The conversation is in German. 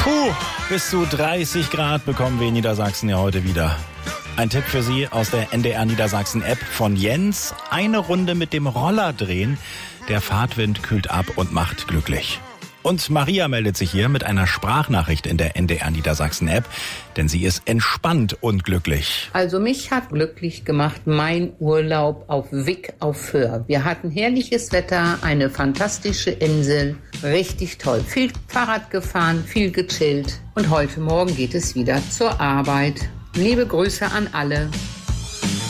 Bis zu 30 Grad bekommen wir in Niedersachsen ja heute wieder. Ein Tipp für Sie aus der NDR Niedersachsen App von Jens. Eine Runde mit dem Roller drehen. Der Fahrtwind kühlt ab und macht glücklich. Und Maria meldet sich hier mit einer Sprachnachricht in der NDR Niedersachsen App, denn sie ist entspannt und glücklich. Also mich hat glücklich gemacht mein Urlaub auf Wick auf Föhr. Wir hatten herrliches Wetter, eine fantastische Insel, richtig toll. Viel Fahrrad gefahren, viel gechillt und heute Morgen geht es wieder zur Arbeit. Liebe Grüße an alle.